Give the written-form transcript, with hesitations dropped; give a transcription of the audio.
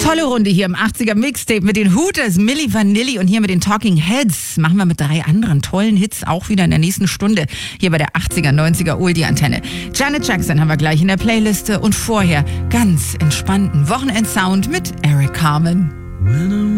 Tolle Runde hier im 80er Mixtape mit den Hooters, Milli Vanilli und hier mit den Talking Heads. Machen wir mit 3 anderen tollen Hits auch wieder in der nächsten Stunde hier bei der 80er, 90er Oldie-Antenne. Janet Jackson haben wir gleich in der Playliste und vorher ganz entspannten Wochenendsound mit Eric Carmen.